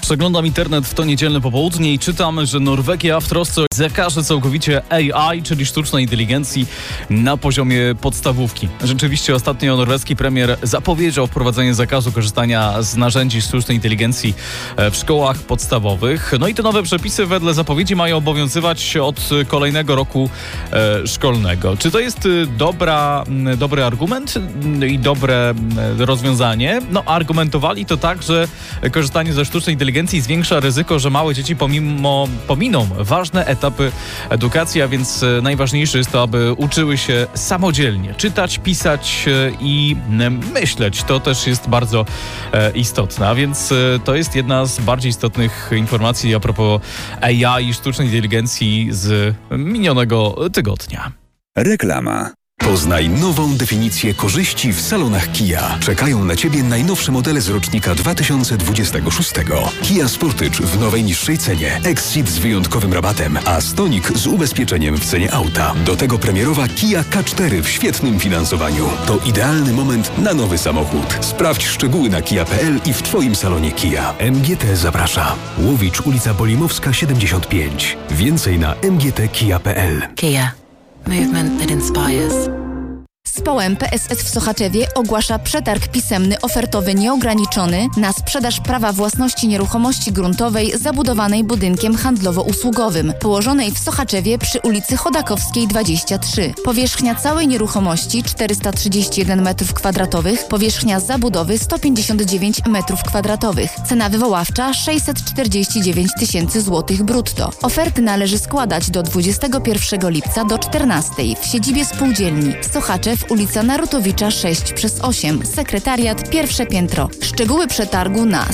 Przeglądam internet w to niedzielne popołudnie i czytam, że Norwegia w trosce zakaże całkowicie AI, czyli sztucznej inteligencji na poziomie podstawówki. Rzeczywiście ostatnio norweski premier zapowiedział wprowadzenie zakazu korzystania z narzędzi sztucznej inteligencji w szkołach podstawowych. No i te nowe przepisy wedle zapowiedzi mają obowiązywać od kolejnego roku szkolnego. Czy to jest dobry argument i dobre rozwiązanie? No argumentowali to tak, że korzystanie ze sztucznej inteligencji zwiększa ryzyko, że małe dzieci pominą ważne etapy edukacji, a więc najważniejsze jest to, aby uczyły się samodzielnie czytać, pisać i myśleć. To też jest bardzo istotne, a więc to jest jedna z bardziej istotnych informacji a propos AI i sztucznej inteligencji z minionego tygodnia. Reklama. Poznaj nową definicję korzyści w salonach Kia. Czekają na Ciebie najnowsze modele z rocznika 2026. Kia Sportage w nowej niższej cenie, Exceed z wyjątkowym rabatem, a Stonic z ubezpieczeniem w cenie auta. Do tego premierowa Kia K4 w świetnym finansowaniu. To idealny moment na nowy samochód. Sprawdź szczegóły na kia.pl i w Twoim salonie Kia. MGT zaprasza. Łowicz, ulica Bolimowska 75. Więcej na mgtkia.pl. Kia. Movement that inspires. Społem PSS w Sochaczewie ogłasza przetarg pisemny ofertowy nieograniczony na sprzedaż prawa własności nieruchomości gruntowej zabudowanej budynkiem handlowo-usługowym, położonej w Sochaczewie przy ulicy Chodakowskiej 23. Powierzchnia całej nieruchomości 431 m2, powierzchnia zabudowy 159 m2. Cena wywoławcza 649 000 złotych brutto. Oferty należy składać do 21 lipca do 14 w siedzibie spółdzielni Sochaczew, ulica Narutowicza 6/8, sekretariat, pierwsze piętro. Szczegóły przetargu na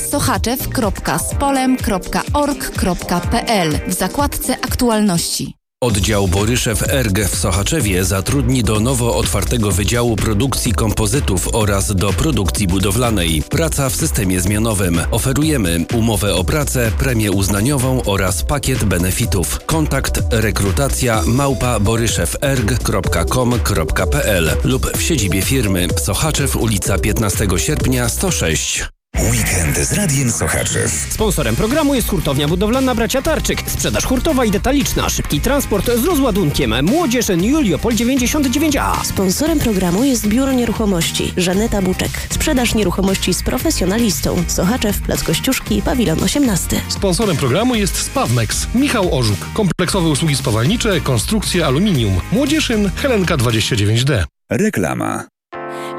sochaczew.spolem.org.pl w zakładce aktualności. Oddział Boryszew ERG w Sochaczewie zatrudni do nowo otwartego Wydziału Produkcji Kompozytów oraz do produkcji budowlanej. Praca w systemie zmianowym. Oferujemy umowę o pracę, premię uznaniową oraz pakiet benefitów. Kontakt rekrutacja@boryszewerg.com.pl lub w siedzibie firmy Sochaczew, ulica 15 sierpnia 106. Weekend z Radiem Sochaczew. Sponsorem programu jest hurtownia budowlana Bracia Tarczyk. Sprzedaż hurtowa i detaliczna. Szybki transport z rozładunkiem. Młodzież Juliopol 99A. Sponsorem programu jest Biuro Nieruchomości Żaneta Buczek. Sprzedaż nieruchomości z profesjonalistą. Sochaczew, Plac Kościuszki, Pawilon 18. Sponsorem programu jest Spawmex. Michał Orzuk. Kompleksowe usługi spawalnicze, konstrukcje aluminium. Młodzieżyn Helenka 29D. Reklama.